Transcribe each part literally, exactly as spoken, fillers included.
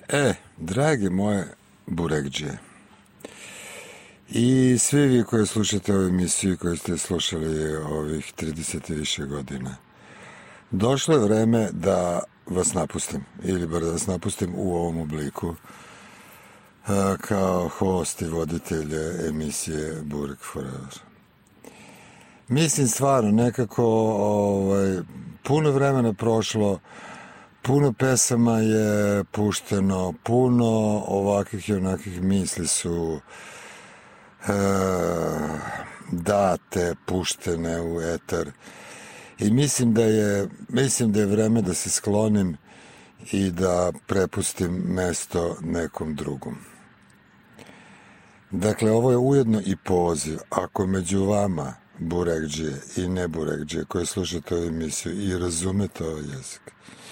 E, drage moje burekđe i svi vi koji slušate ovu emisiju, koji ste slušali ovih trideset i više godina, došlo je vreme da vas napustim, ili bar da vas napustim u ovom obliku, kao host i voditelj emisije Burek Forever. Mislim stvarno, nekako ovaj, puno vremena prošlo, puno pesama je pušteno, puno ovakvih i onakvih misli su e, date, puštene u etar. I mislim da je, mislim da je vreme da se sklonim i da prepustim mesto nekom drugom. Dakle, ovo je ujedno i poziv. Ako među vama, burekđije i ne burekđije, koji slušate ovu emisiju i razumete ovaj jezik,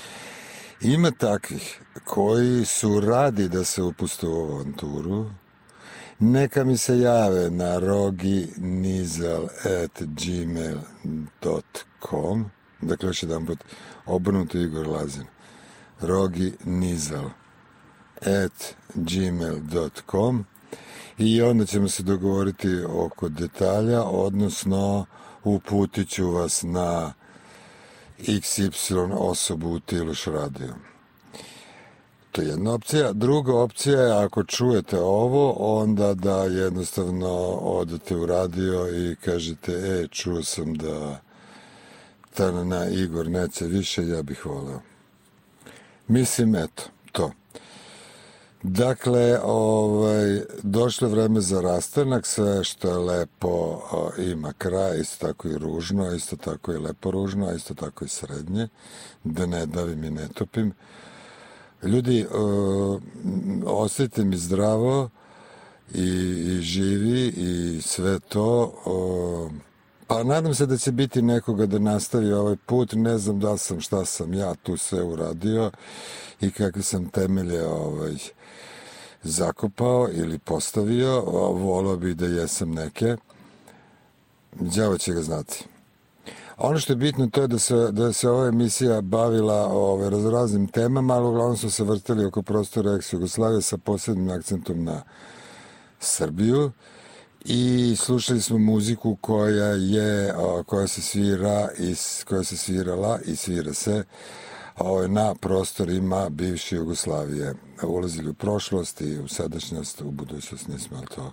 ima takvih koji su radi da se upuste u ovu avanturu, neka mi se jave na roginizal at gmail dot com. Dakle, još jedan put, obrnuto Igor Lazin. roginizal at gmail dot com i onda ćemo se dogovoriti oko detalja, odnosno uputit ću vas na iks ipsilon osobu u Tiluš radio. To je jedna opcija. Druga opcija je, ako čujete ovo, onda da jednostavno odete u radio i kažete, e, čuo sam da tanana Igor neće više, ja bih voleo. Mislim, eto, to. Dakle, ovaj, došlo je vreme za rastanak, sve što je lepo o, ima kraj, isto tako i ružno, isto tako i lepo ružno, isto tako i srednje, da ne davim i ne topim. Ljudi, o, osjetite mi zdravo i, i živi i sve to, o, pa nadam se da će biti nekoga da nastavi ovaj put, ne znam da sam, šta sam ja tu sve uradio i kakve sam temelje ovaj, zakopao ili postavio, volao bih da jesam neke, đavo će ga znati. Ono što je bitno to je da se, da se ova emisija bavila ove, raznim temama, ali uglavnom su se vrteli oko prostora ex-Jugoslavije sa posebnim akcentom na Srbiju i slušali smo muziku koja je, koja se svira i koja se svirala i svira se na prostorima bivše Jugoslavije. Ulazili u prošlost i u sadašnjost, u budućnost, nismo li to?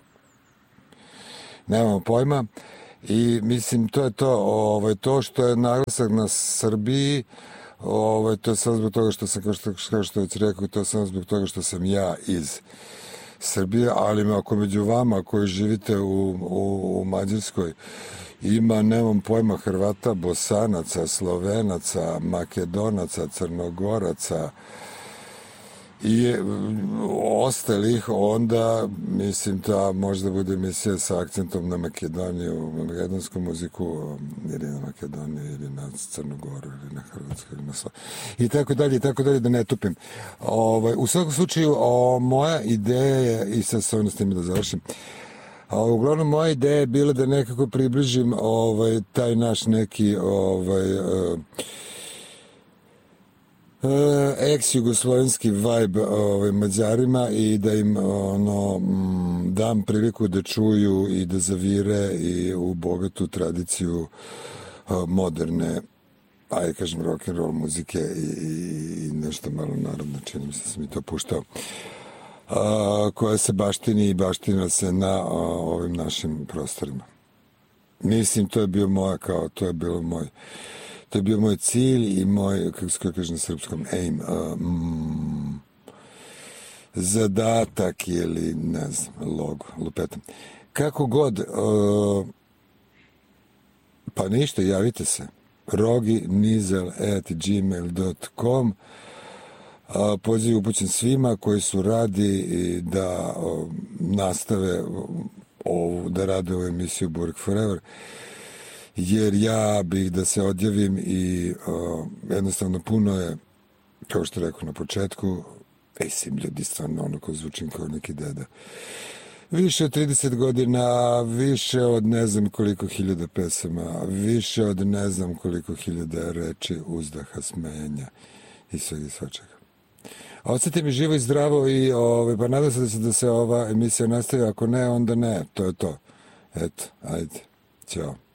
Nemamo pojma. I mislim, to je to, ovaj, to što je naglasak na Srbiji, ovaj, to je samo zbog toga što sam, kao što, kao što već rekao, to je samo zbog toga što sam ja iz Srbije, ali ako među vama koji živite u, u, u Mađarskoj ima, nemam pojma, Hrvata, Bosanaca, Slovenaca, Makedonaca, Crnogoraca i ostalih, onda mislim da možda bude emisija sa akcentom na Makedoniju, na makedonsku muziku, ili na Makedoniju, ili na Crnogoru, ili na Hrvatsku, ili na Sloveniju, i tako dalje, i tako dalje, da ne tupim. Ovaj, u svakom slučaju, o, moja ideja je, i sad sa ovim s tim da završim, a uglavnom moja ideja je bila da nekako približim ovaj, taj naš neki ovaj, uh, Uh, ex-jugoslovenski vibe ovaj, Mađarima i da im ono, m, dam priliku da čuju i da zavire i u bogatu tradiciju uh, moderne, ajde kažem, rock'n'roll muzike i, i, i nešto malo narodno, čini mi se da sam i to puštao, uh, koja se baštini i baština se na uh, ovim našim prostorima. Mislim, to je bio moja, kao, to je bilo moj To je bio moj cilj i moj, kako se kaže na srpskom, aim, um, zadatak ili, ne znam, logo, lupetam. Kako god, uh, pa ništa, javite se. roginizal at gmail dot com. Uh, poziv upućen svima koji su radi da uh, nastave ovu, da rade ovu emisiju Burek Forever, jer ja bih da se odjavim i uh, jednostavno puno je, kao što rekao na početku, ej sim ljudi, stvarno ono ko zvučim kao neki deda. Više od trideset godina, više od ne znam koliko hiljada pesama, više od ne znam koliko hiljada reči, uzdaha, smenja i svega i svačega. Osjeti mi živo i zdravo i ove, pa nadam se da se, da se ova emisija nastavi, ako ne, onda ne, to je to. Eto, ajde, ćao.